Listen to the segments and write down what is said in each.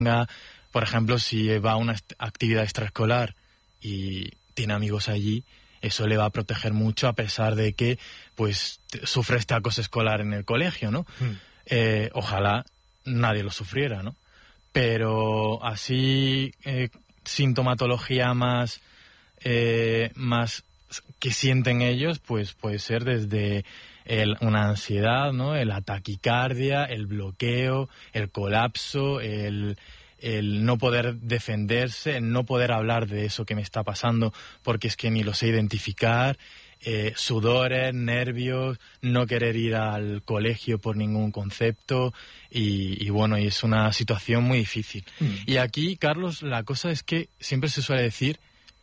por ejemplo, si va a una actividad extraescolar y tiene amigos allí, eso le va a proteger mucho a pesar de que pues sufre este acoso escolar en el colegio, ¿no? Ojalá nadie lo sufriera, ¿no? Pero así sintomatología más que sienten ellos, pues puede ser desde una ansiedad, ¿no? La taquicardia, el bloqueo, el colapso, el no poder defenderse, el no poder hablar de eso que me está pasando porque es que ni lo sé identificar, sudores, nervios, no querer ir al colegio por ningún concepto y bueno, y es una situación muy difícil. Y aquí, Carlos, la cosa es que siempre se suele decir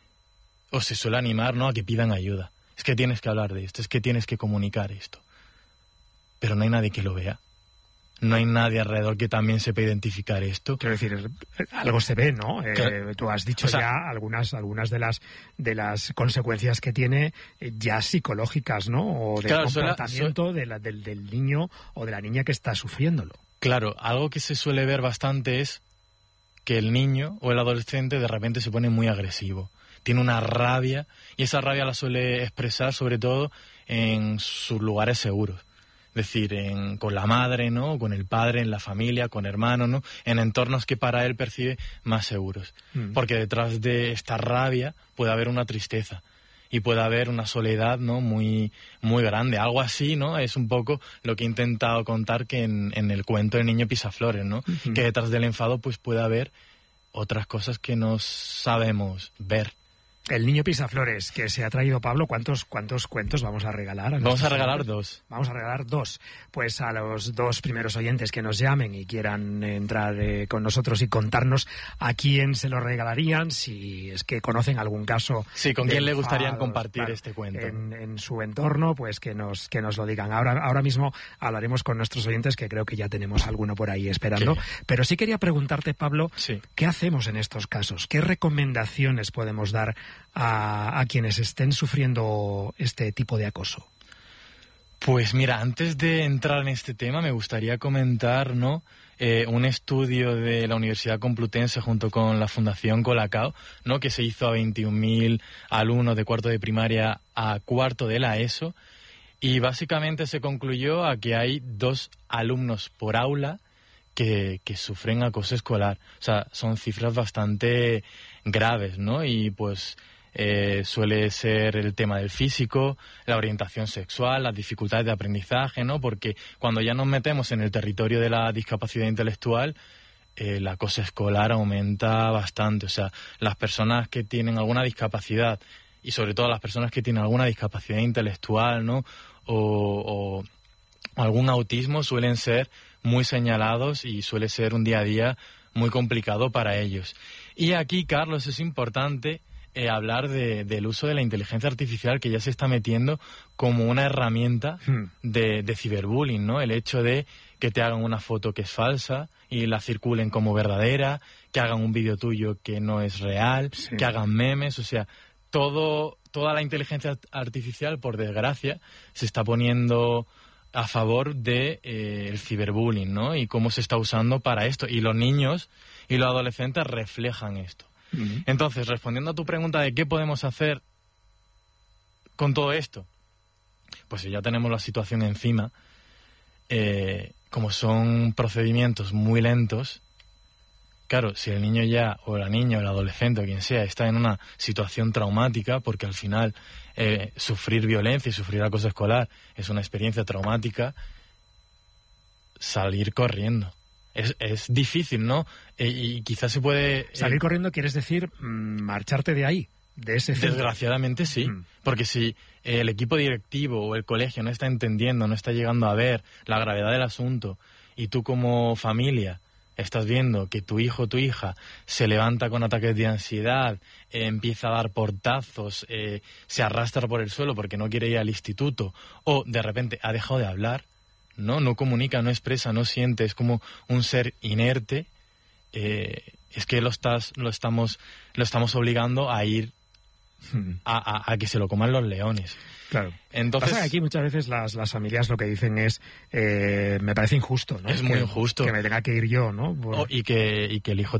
o se suele animar, ¿no?, a que pidan ayuda. Es que tienes que hablar de esto, es que tienes que comunicar esto. Pero no hay nadie que lo vea. No hay nadie alrededor que también sepa identificar esto. Quiero decir, algo se ve, ¿no? Claro. Tú has dicho ya algunas de las consecuencias que tiene ya psicológicas, ¿no? O del comportamiento del niño o de la niña que está sufriéndolo. Claro, algo que se suele ver bastante es que el niño o el adolescente de repente se pone muy agresivo. Tiene una rabia y esa rabia la suele expresar sobre todo en sus lugares seguros. Es decir, con la madre, ¿no?, con el padre, en la familia, con hermanos, ¿no?, en entornos que para él percibe más seguros. Porque detrás de esta rabia puede haber una tristeza y puede haber una soledad, ¿no?, muy, muy grande. Algo así, ¿no?, es un poco lo que he intentado contar que en el cuento El niño pisaflores, ¿no? Que detrás del enfado pues puede haber otras cosas que no sabemos ver. El niño pisaflores que se ha traído Pablo, ¿cuántos cuentos vamos a regalar? Vamos a regalar dos. Vamos a regalar dos. Pues a los dos primeros oyentes que nos llamen y quieran entrar con nosotros y contarnos a quién se lo regalarían, si es que conocen algún caso. Sí, con quién le gustaría compartir este cuento. En su entorno, pues que nos lo digan. Ahora mismo hablaremos con nuestros oyentes, que creo que ya tenemos alguno por ahí esperando. Pero sí quería preguntarte, Pablo, ¿qué hacemos en estos casos? ¿Qué recomendaciones podemos dar a quienes estén sufriendo este tipo de acoso? Pues mira, antes de entrar en este tema me gustaría comentar, ¿no?, un estudio de la Universidad Complutense junto con la Fundación Colacao, ¿no?, que se hizo a 21.000 alumnos de cuarto de primaria a cuarto de la ESO, y básicamente se concluyó a que hay 2 alumnos por aula que sufren acoso escolar. O sea, son cifras bastante graves, ¿no? Y pues suele ser el tema del físico, la orientación sexual, las dificultades de aprendizaje, ¿no? Porque cuando ya nos metemos en el territorio de la discapacidad intelectual, el acoso escolar aumenta bastante. O sea, las personas que tienen alguna discapacidad, y sobre todo las personas que tienen alguna discapacidad intelectual, ¿no?, o algún autismo, suelen ser muy señalados y suele ser un día a día muy complicado para ellos. Y aquí, Carlos, es importante hablar del uso de la inteligencia artificial, que ya se está metiendo como una herramienta de ciberbullying, ¿no? El hecho de que te hagan una foto que es falsa y la circulen como verdadera, que hagan un vídeo tuyo que no es real, que hagan memes, o sea, toda la inteligencia artificial, por desgracia, se está poniendo a favor de el ciberbullying, ¿no? Y cómo se está usando para esto. Y los niños y los adolescentes reflejan esto. Entonces, respondiendo a tu pregunta de qué podemos hacer con todo esto, pues si ya tenemos la situación encima, como son procedimientos muy lentos, claro, si el niño ya, o la niña, o el adolescente, o quien sea, está en una situación traumática, porque al final sufrir violencia y sufrir acoso escolar es una experiencia traumática, salir corriendo. Es difícil, ¿no? Y quizás se puede... Salir corriendo, ¿quieres decir marcharte de ahí, de ese centro? Desgraciadamente sí, porque si el equipo directivo o el colegio no está entendiendo, no está llegando a ver la gravedad del asunto, y tú como familia estás viendo que tu hijo o tu hija se levanta con ataques de ansiedad, empieza a dar portazos, se arrastra por el suelo porque no quiere ir al instituto, o de repente ha dejado de hablar, no comunica, no expresa, no siente, es como un ser inerte, es que lo estamos obligando a ir a que se lo coman los leones. Claro. Entonces, pasa que aquí muchas veces las familias lo que dicen es me parece injusto, ¿no? Es muy injusto. Que me tenga que ir yo, ¿no? Y que el hijo